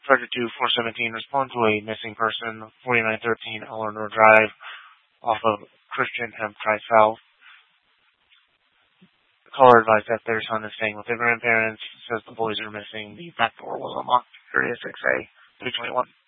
Frederick 2-417, respond to a missing person, 4913 Eleanor Drive, off of Christian M. Price South. The caller advised that their son is staying with their grandparents, says the boys are missing. The back door was unlocked, area 6A, 321.